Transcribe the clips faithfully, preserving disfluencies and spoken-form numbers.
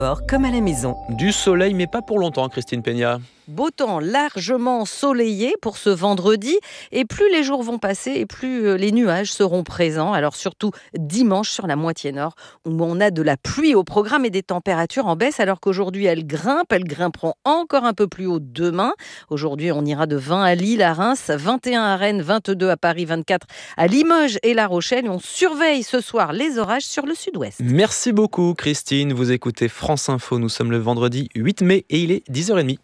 Or, comme à la maison. Du soleil, mais pas pour longtemps, Christine Peña. Beau temps largement ensoleillé pour ce vendredi. Et plus les jours vont passer et plus les nuages seront présents. Alors surtout dimanche sur la moitié nord où on a de la pluie au programme et des températures en baisse alors qu'aujourd'hui elles grimpent. Elles grimperont encore un peu plus haut demain. Aujourd'hui on ira de vingt à Lille, à Reims, vingt et un à Rennes, vingt-deux à Paris, vingt-quatre à Limoges et La Rochelle. Et on surveille ce soir les orages sur le sud-ouest. Merci beaucoup Christine. Vous écoutez France Info. Nous sommes le vendredi huit mai et il est dix heures trente.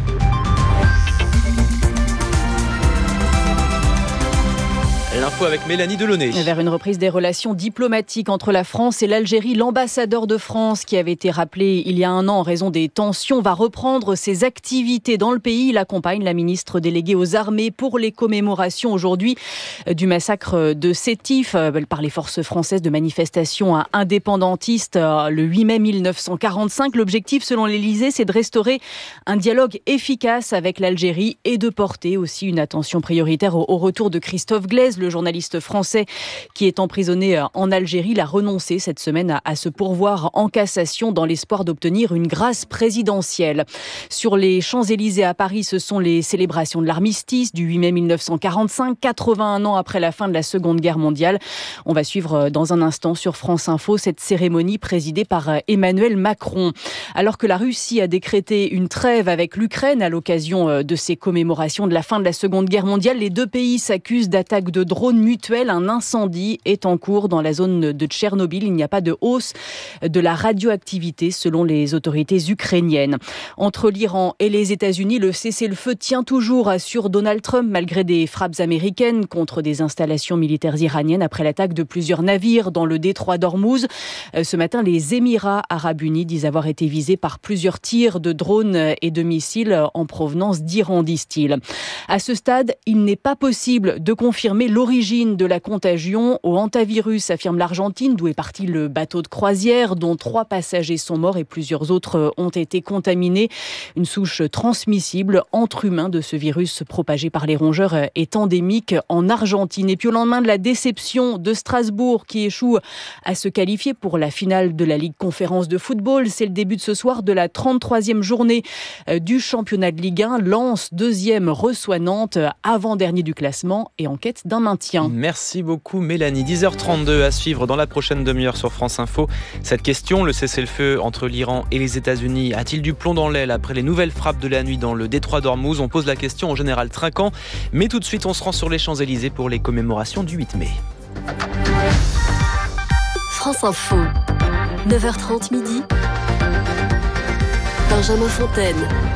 L'info avec Mélanie Delaunay. Vers une reprise des relations diplomatiques entre la France et l'Algérie, l'ambassadeur de France, qui avait été rappelé il y a un an en raison des tensions, va reprendre ses activités dans le pays. Il accompagne la ministre déléguée aux armées pour les commémorations aujourd'hui du massacre de Sétif par les forces françaises de manifestation indépendantiste le huit mai mille neuf cent quarante-cinq. L'objectif, selon l'Élysée, c'est de restaurer un dialogue efficace avec l'Algérie et de porter aussi une attention prioritaire au retour de Christophe Glaise, le journaliste français qui est emprisonné en Algérie. Il a renoncé cette semaine à se pourvoir en cassation dans l'espoir d'obtenir une grâce présidentielle. Sur les Champs-Élysées à Paris, ce sont les célébrations de l'armistice du huit mai mille neuf cent quarante-cinq, quatre-vingt-un ans après la fin de la Seconde Guerre mondiale. On va suivre dans un instant sur France Info cette cérémonie présidée par Emmanuel Macron. Alors que la Russie a décrété une trêve avec l'Ukraine à l'occasion de ces commémorations de la fin de la Seconde Guerre mondiale, les deux pays s'accusent d'attaques de drones mutuels. Un incendie est en cours dans la zone de Tchernobyl. Il n'y a pas de hausse de la radioactivité selon les autorités ukrainiennes. Entre l'Iran et les États-Unis, le cessez-le-feu tient toujours, assure Donald Trump, malgré des frappes américaines contre des installations militaires iraniennes après l'attaque de plusieurs navires dans le détroit d'Ormuz. Ce matin, les Émirats arabes unis disent avoir été visés par plusieurs tirs de drones et de missiles en provenance d'Iran, disent-ils. À ce stade, il n'est pas possible de confirmer l'origine de la contagion au hantavirus, affirme l'Argentine, d'où est parti le bateau de croisière, dont trois passagers sont morts et plusieurs autres ont été contaminés. Une souche transmissible entre humains de ce virus propagé par les rongeurs est endémique en Argentine. Et puis au lendemain de la déception de Strasbourg, qui échoue à se qualifier pour la finale de la Ligue Conférence de football, c'est le début de ce soir de la trente-troisième journée du championnat de Ligue un. Lens, deuxième, reçoit Nantes, avant-dernier du classement et en quête d'un maintien. Merci beaucoup Mélanie. dix heures trente-deux à suivre dans la prochaine demi-heure sur France Info. Cette question, le cessez-le-feu entre l'Iran et les États-Unis a-t-il du plomb dans l'aile après les nouvelles frappes de la nuit dans le détroit d'Ormuz? On pose la question au général Trinquant. Mais tout de suite, on se rend sur les Champs-Élysées pour les commémorations du huit mai. France Info, neuf heures trente midi. Benjamin Fontaine.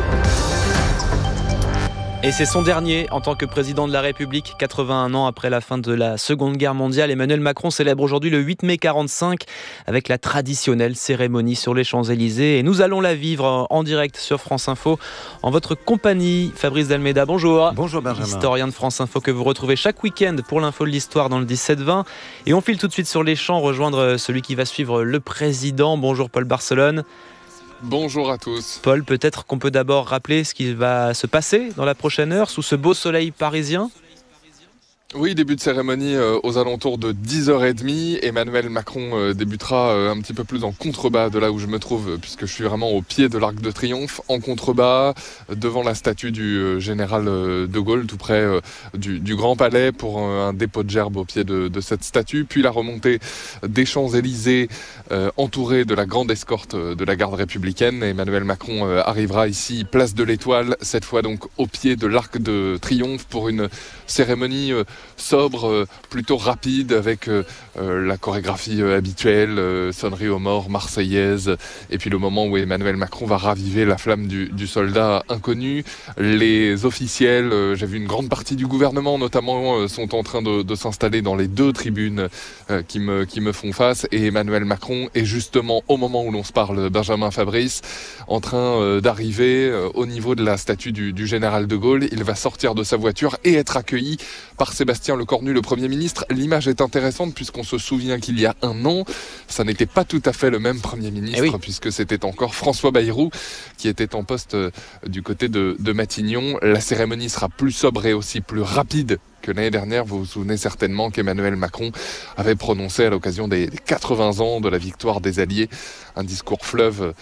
Et c'est son dernier en tant que président de la République. quatre-vingt-un ans après la fin de la Seconde Guerre mondiale, Emmanuel Macron célèbre aujourd'hui le huit mai quarante-cinq avec la traditionnelle cérémonie sur les Champs-Élysées. Et nous allons la vivre en direct sur France Info en votre compagnie. Fabrice Dalméda, bonjour. Bonjour Benjamin. Historien de France Info que vous retrouvez chaque week-end pour l'info de l'histoire dans le dix-sept vingt. Et on file tout de suite sur les champs rejoindre celui qui va suivre le président. Bonjour Paul Barcelone. Bonjour à tous. Paul, peut-être qu'on peut d'abord rappeler ce qui va se passer dans la prochaine heure sous ce beau soleil parisien. Oui, début de cérémonie euh, aux alentours de dix heures trente. Emmanuel Macron euh, débutera euh, un petit peu plus en contrebas de là où je me trouve, euh, puisque je suis vraiment au pied de l'Arc de Triomphe, en contrebas, euh, devant la statue du euh, général euh, de Gaulle, tout près euh, du, du Grand Palais, pour euh, un dépôt de gerbes au pied de, de cette statue. Puis la remontée des Champs-Élysées, euh, entourée de la grande escorte euh, de la garde républicaine. Emmanuel Macron euh, arrivera ici, place de l'Étoile, cette fois donc au pied de l'Arc de Triomphe, pour une cérémonie euh, sobre, euh, plutôt rapide, avec euh, euh, la chorégraphie euh, habituelle, euh, sonnerie aux morts, marseillaise, et puis le moment où Emmanuel Macron va raviver la flamme du, du soldat inconnu. Les officiels, euh, j'ai vu une grande partie du gouvernement notamment, euh, sont en train de, de s'installer dans les deux tribunes euh, qui, me, qui me font face, et Emmanuel Macron est justement, au moment où l'on se parle, Benjamin Fabrice, en train euh, d'arriver euh, au niveau de la statue du, du général de Gaulle. Il va sortir de sa voiture et être accueilli par Sébastien Lecornu, le Premier ministre. L'image est intéressante puisqu'on se souvient qu'il y a un an, ça n'était pas tout à fait le même Premier ministre, eh oui. puisque c'était encore François Bayrou qui était en poste du côté de, de Matignon. La cérémonie sera plus sobre et aussi plus rapide que l'année dernière. Vous vous souvenez certainement qu'Emmanuel Macron avait prononcé à l'occasion des quatre-vingts ans de la victoire des Alliés un discours fleuve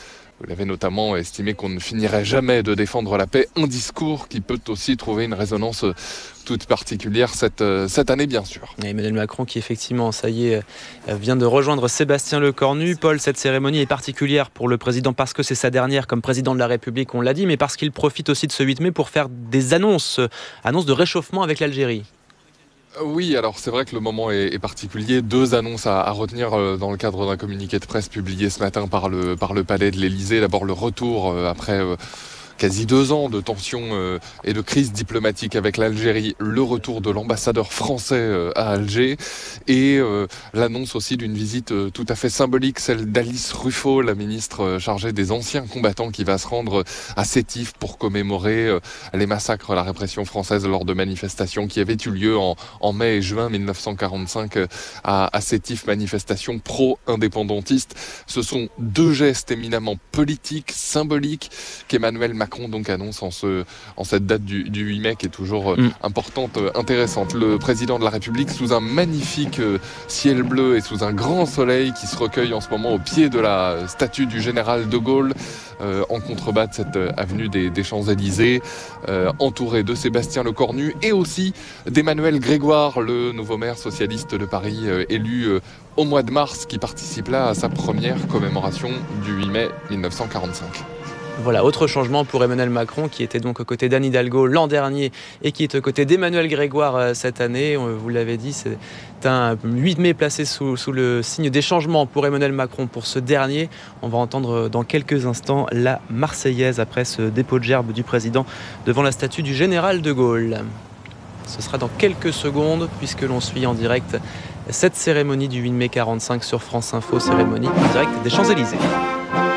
Il avait notamment estimé qu'on ne finirait jamais de défendre la paix, un discours qui peut aussi trouver une résonance toute particulière cette, cette année, bien sûr. Et Emmanuel Macron qui, effectivement, ça y est, vient de rejoindre Sébastien Lecornu. Paul, cette cérémonie est particulière pour le président parce que c'est sa dernière comme président de la République, on l'a dit, mais parce qu'il profite aussi de ce huit mai pour faire des annonces, annonces de réchauffement avec l'Algérie. Oui, alors c'est vrai que le moment est, est particulier. Deux annonces à, à retenir euh, dans le cadre d'un communiqué de presse publié ce matin par le, par le palais de l'Élysée. D'abord le retour euh, après... Euh, quasi deux ans de tensions euh, et de crise diplomatique avec l'Algérie, le retour de l'ambassadeur français euh, à Alger et euh, l'annonce aussi d'une visite euh, tout à fait symbolique, celle d'Alice Ruffo, la ministre euh, chargée des anciens combattants, qui va se rendre à Sétif pour commémorer euh, les massacres, la répression française lors de manifestations qui avaient eu lieu en, en mai et juin mille neuf cent quarante-cinq euh, à, à Sétif, manifestations pro-indépendantistes. Ce sont deux gestes éminemment politiques, symboliques, qu'Emmanuel Macron donc annonce en, ce, en cette date du, du huit mai qui est toujours mm. importante, intéressante. Le président de la République sous un magnifique ciel bleu et sous un grand soleil qui se recueille en ce moment au pied de la statue du général de Gaulle euh, en contrebas de cette avenue des, des Champs-Élysées, euh, entouré de Sébastien Lecornu et aussi d'Emmanuel Grégoire, le nouveau maire socialiste de Paris, euh, élu euh, au mois de mars, qui participe là à sa première commémoration du huit mai mille neuf cent quarante-cinq. Voilà, autre changement pour Emmanuel Macron qui était donc aux côtés d'Anne Hidalgo l'an dernier et qui est aux côtés d'Emmanuel Grégoire cette année. Vous l'avez dit, c'est un huit mai placé sous, sous le signe des changements pour Emmanuel Macron pour ce dernier. On va entendre dans quelques instants la Marseillaise après ce dépôt de gerbe du président devant la statue du général de Gaulle. Ce sera dans quelques secondes puisque l'on suit en direct cette cérémonie du huit mai quarante-cinq sur France Info, cérémonie en direct des Champs-Élysées.